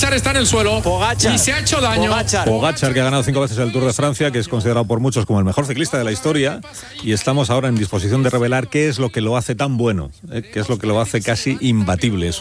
Pogačar está en el suelo. Pogačar. Y se ha hecho daño. Pogačar, que ha ganado 5 veces el Tour de Francia, que es considerado por muchos como el mejor ciclista de la historia, y estamos ahora en disposición de revelar qué es lo que lo hace tan bueno, qué es lo que lo hace casi imbatible.